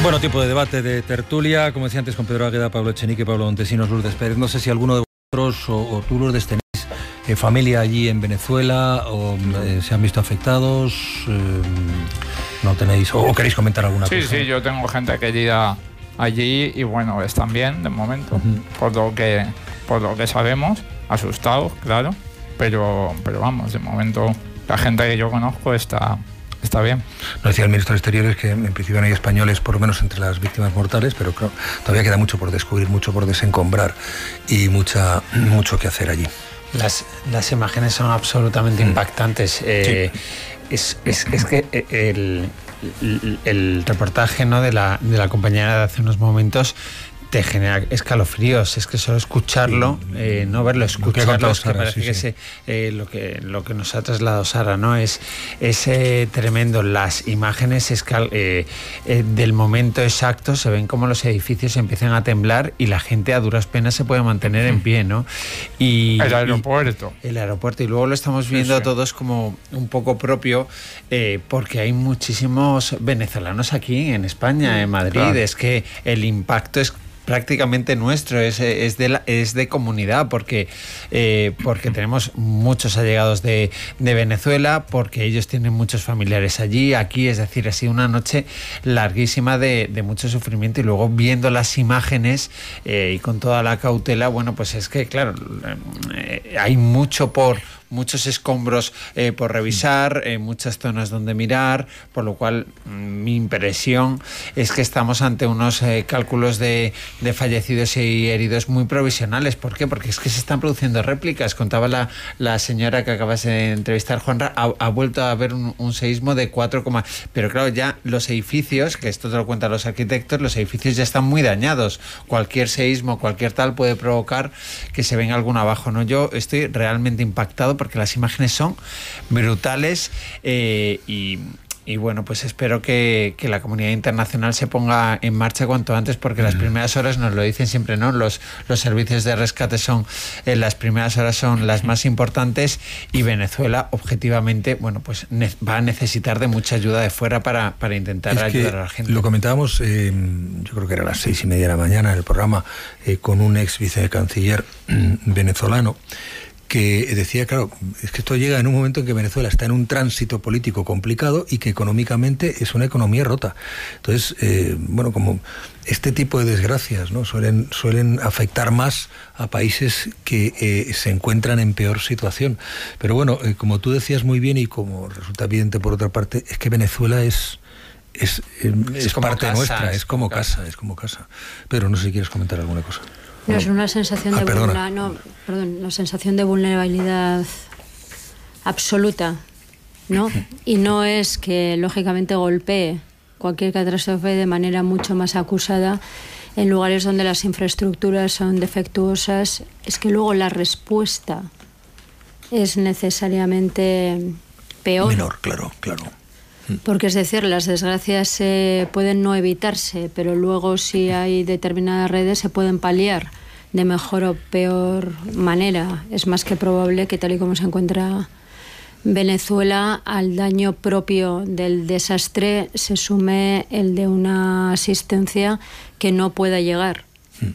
Bueno, tiempo de debate, de tertulia, como decía antes, con Pedro Águeda, Pablo Echenique, Pablo Montesinos, Lourdes Pérez. No sé si alguno de vosotros o tú, Lourdes, tenéis familia allí en Venezuela o se han visto afectados, no tenéis, o queréis comentar alguna cosa. Sí, yo tengo gente querida allí y bueno, están bien de momento, por lo que sabemos, asustados, claro, pero vamos, de momento la gente que yo conozco está bien. Nos decía el ministro de Exteriores que en principio no hay españoles, por lo menos entre las víctimas mortales, pero claro, todavía queda mucho por descubrir, mucho por desencombrar y mucho que hacer allí. Las imágenes son absolutamente impactantes. Sí. Es que el reportaje, ¿no?, de la compañera de hace unos momentos te genera escalofríos. Es que solo escucharlo, no verlo, escucharlo, es que parece que lo que nos ha trasladado Sara, ¿no? Es tremendo. Las imágenes del momento exacto, se ven como los edificios empiezan a temblar y la gente a duras penas se puede mantener en pie, ¿no? Y el aeropuerto. Y luego lo estamos viendo todos como un poco propio, porque hay muchísimos venezolanos aquí en España, en Madrid. Claro. Es que el impacto es prácticamente nuestro, es de comunidad, porque tenemos muchos allegados de Venezuela, porque ellos tienen muchos familiares allí, aquí, es decir, ha sido una noche larguísima de mucho sufrimiento, y luego viendo las imágenes y con toda la cautela, bueno, pues es que claro, hay muchos escombros por revisar, muchas zonas donde mirar, por lo cual mi impresión es que estamos ante unos cálculos de fallecidos y heridos muy provisionales. ¿Por qué? Porque es que se están produciendo réplicas. Contaba la señora que acabas de entrevistar, Juanra, ha vuelto a haber un seísmo de 4, pero claro, ya los edificios, que esto te lo cuentan los arquitectos, los edificios ya están muy dañados. Cualquier seísmo, cualquier tal puede provocar que se venga alguno abajo, ¿no? Yo estoy realmente impactado porque las imágenes son brutales, y bueno, pues espero que la comunidad internacional se ponga en marcha cuanto antes, porque las primeras horas, nos lo dicen siempre, ¿no? Los servicios de rescate las primeras horas son las más importantes, y Venezuela, objetivamente, bueno, pues va a necesitar de mucha ayuda de fuera para intentar ayudar a la gente. Lo comentábamos, yo creo que era a las 6:30 de la mañana en el programa, con un ex vicecanciller venezolano, que decía, claro, es que esto llega en un momento en que Venezuela está en un tránsito político complicado y que económicamente es una economía rota. Entonces, bueno, como este tipo de desgracias, ¿no?, suelen afectar más a países que se encuentran en peor situación. Pero bueno, como tú decías muy bien, y como resulta evidente por otra parte, es que Venezuela es parte nuestra, es como casa. Pedro, no sé si quieres comentar alguna cosa. No, es una sensación una sensación de vulnerabilidad absoluta, ¿no? Y no es que lógicamente golpee cualquier catástrofe de manera mucho más acusada en lugares donde las infraestructuras son defectuosas, es que luego la respuesta es necesariamente peor. Menor, claro. Porque es decir, las desgracias pueden no evitarse, pero luego si hay determinadas redes se pueden paliar de mejor o peor manera. Es más que probable que, tal y como se encuentra Venezuela, al daño propio del desastre se sume el de una asistencia que no pueda llegar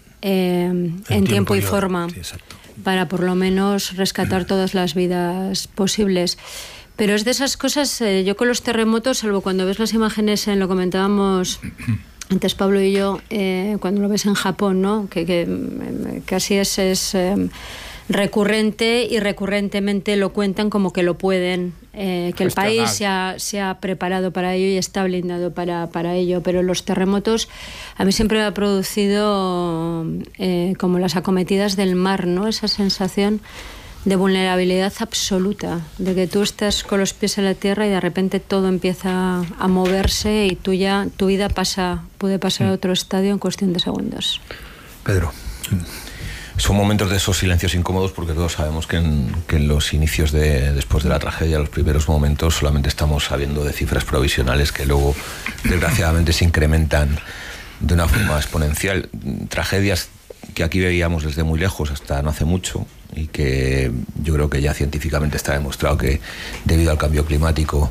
en tiempo y forma, para por lo menos rescatar todas las vidas posibles. Pero es de esas cosas, yo con los terremotos, salvo cuando ves las imágenes, lo comentábamos antes Pablo y yo, cuando lo ves en Japón, ¿no?, que casi es recurrente, y recurrentemente lo cuentan como que lo pueden, que el país se ha preparado para ello y está blindado para ello. Pero los terremotos a mí siempre me ha producido como las acometidas del mar, ¿no?, esa sensación de vulnerabilidad absoluta, de que tú estás con los pies en la tierra y de repente todo empieza a moverse y tu vida puede pasar a otro estadio en cuestión de segundos. Pedro. Son momentos de esos silencios incómodos, porque todos sabemos que en los inicios después de la tragedia, los primeros momentos, solamente estamos sabiendo de cifras provisionales que luego desgraciadamente se incrementan de una forma exponencial. Tragedias que aquí veíamos desde muy lejos hasta no hace mucho, y que yo creo que ya científicamente está demostrado que debido al cambio climático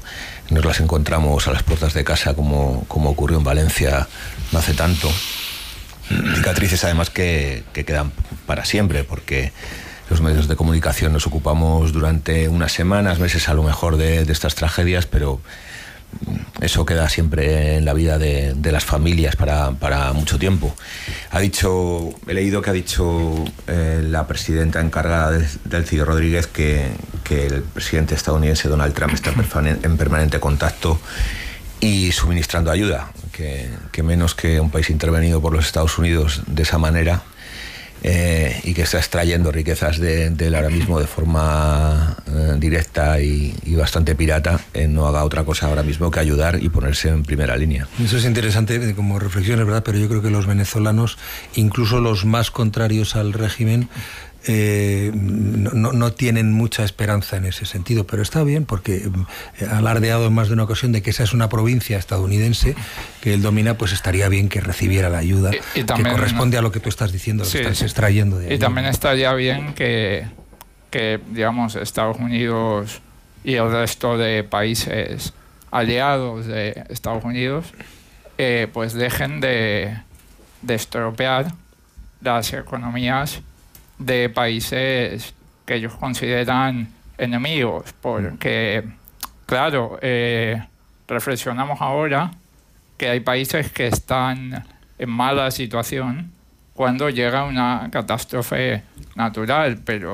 nos las encontramos a las puertas de casa, como ocurrió en Valencia no hace tanto. Cicatrices además que quedan para siempre, porque los medios de comunicación nos ocupamos durante unas semanas, meses a lo mejor de estas tragedias, pero eso queda siempre en la vida de las familias para mucho tiempo. He leído que ha dicho la presidenta encargada del CIO, Rodríguez, que el presidente estadounidense Donald Trump está en permanente contacto y suministrando ayuda, que menos que un país intervenido por los Estados Unidos de esa manera, y que está extrayendo riquezas de él ahora mismo de forma directa y bastante pirata, no haga otra cosa ahora mismo que ayudar y ponerse en primera línea. Eso es interesante como reflexión, es verdad, pero yo creo que los venezolanos, incluso los más contrarios al régimen, no tienen mucha esperanza en ese sentido, pero está bien, porque ha alardeado en más de una ocasión de que esa es una provincia estadounidense que él domina, pues estaría bien que recibiera la ayuda y también, que corresponde a lo que tú estás diciendo, lo que estás extrayendo de ahí. Y también estaría bien que digamos, Estados Unidos y el resto de países aliados de Estados Unidos pues dejen de estropear las economías de países que ellos consideran enemigos, porque, claro, reflexionamos ahora que hay países que están en mala situación cuando llega una catástrofe natural, pero